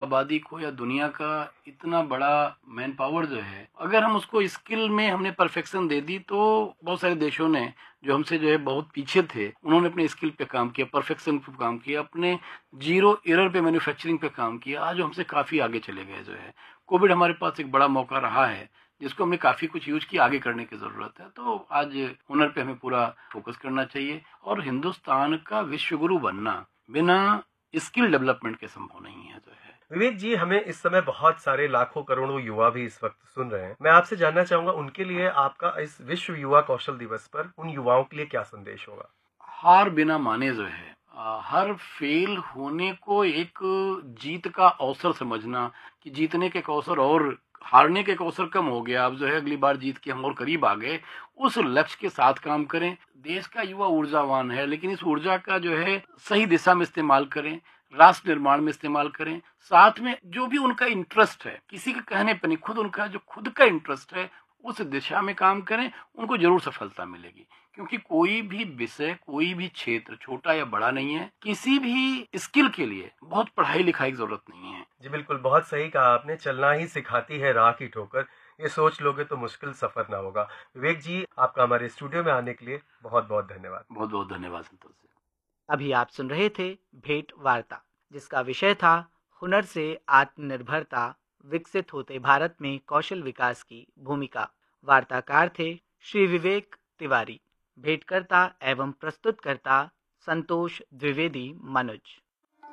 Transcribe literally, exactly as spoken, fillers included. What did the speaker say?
आबादी को या दुनिया का इतना बड़ा मैन पावर जो है, अगर हम उसको स्किल में हमने परफेक्शन दे दी, तो बहुत सारे देशों ने जो हमसे जो है बहुत पीछे थे, उन्होंने अपने स्किल पे काम किया, परफेक्शन पे काम किया, अपने जीरो एरर पे मैन्युफैक्चरिंग पे काम किया, आज हमसे काफ़ी आगे चले गए जो है। कोविड हमारे पास एक बड़ा मौका रहा है जिसको हमने काफ़ी कुछ यूज किया, आगे करने की ज़रूरत है। तो आज हुनर पे हमें पूरा फोकस करना चाहिए और हिंदुस्तान का विश्वगुरु बनना बिना स्किल डेवलपमेंट के संभव नहीं है जो है। विवेक जी, हमें इस समय बहुत सारे लाखों करोड़ों युवा भी इस वक्त सुन रहे हैं। मैं आपसे जानना चाहूंगा, उनके लिए आपका इस विश्व युवा कौशल दिवस पर उन युवाओं के लिए क्या संदेश होगा? हार बिना माने जो है, आ, हर फेल होने को एक जीत का अवसर समझना कि जीतने के अवसर और हारने के अवसर कम हो गया, अब जो है अगली बार जीत के हम और करीब आ गए, उस लक्ष्य के साथ काम करें। देश का युवा ऊर्जावान है, लेकिन इस ऊर्जा का जो है सही दिशा में इस्तेमाल करें, राष्ट्र निर्माण में इस्तेमाल करें। साथ में जो भी उनका इंटरेस्ट है, किसी के कहने पर नहीं, खुद उनका जो खुद का इंटरेस्ट है उस दिशा में काम करें, उनको जरूर सफलता मिलेगी। क्योंकि कोई भी विषय, कोई भी क्षेत्र छोटा या बड़ा नहीं है। किसी भी स्किल के लिए बहुत पढ़ाई लिखाई की जरूरत नहीं है। जी बिल्कुल, बहुत सही कहा आपने। चलना ही सिखाती है राह की ठोकर, ये सोच लोगे तो मुश्किल सफर ना होगा। विवेक जी, आपका हमारे स्टूडियो में आने के लिए बहुत बहुत धन्यवाद। बहुत बहुत धन्यवाद संतोष जी। अभी आप सुन रहे थे भेंट वार्ता, जिसका विषय था हुनर से आत्मनिर्भरता, विकसित होते भारत में कौशल विकास की भूमिका। वार्ताकार थे श्री विवेक तिवारी। भेंटकर्ता एवं प्रस्तुतकर्ता संतोष द्विवेदी, मनोज।